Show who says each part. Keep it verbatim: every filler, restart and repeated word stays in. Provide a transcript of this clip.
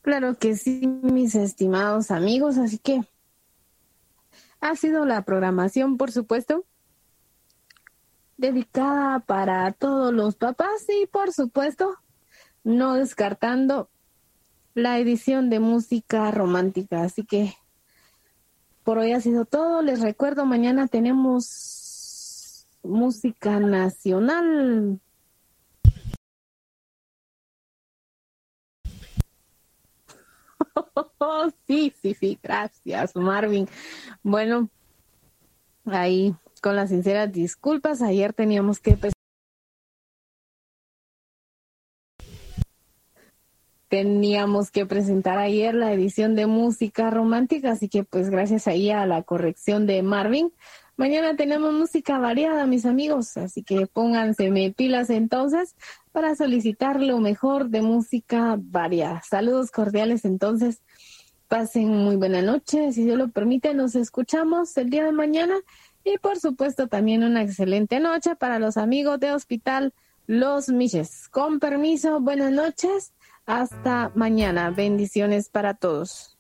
Speaker 1: Claro que sí, mis estimados amigos, así que ha sido la programación, por supuesto, dedicada para todos los papás y, por supuesto, no descartando la edición de música romántica. Así que por hoy ha sido todo. Les recuerdo, mañana tenemos música nacional. Oh, sí, sí, sí, gracias, Marvin. Bueno, ahí con las sinceras disculpas, ayer teníamos que teníamos que presentar ayer la edición de música romántica, así que pues gracias ahí a la corrección de Marvin. Mañana tenemos música variada, mis amigos, así que pónganse pilas entonces para solicitar lo mejor de música variada. Saludos cordiales entonces, pasen muy buena noche, si Dios lo permite nos escuchamos el día de mañana y por supuesto también una excelente noche para los amigos de Hospital Los Miches. Con permiso, buenas noches. Hasta mañana. Bendiciones para todos.